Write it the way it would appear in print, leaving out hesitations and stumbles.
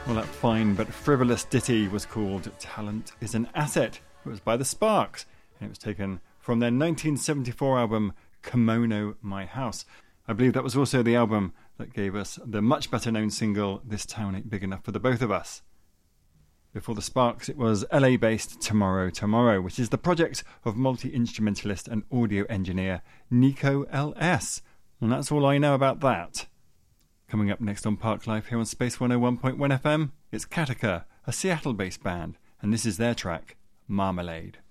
Well, that fine but frivolous ditty was called Talent is an Asset. It was by the Sparks, and it was taken from their 1974 album Kimono My House. I believe that was also the album that gave us the much better known single This Town Ain't Big Enough for the Both of Us. Before the Sparks, it was LA-based Tomorrow Tomorrow, which is the project of multi-instrumentalist and audio engineer Nico LS. And that's all I know about that. Coming up next on Park Life here on Space 101.1 FM, it's Kataka, a Seattle-based band, and this is their track, Marmalade.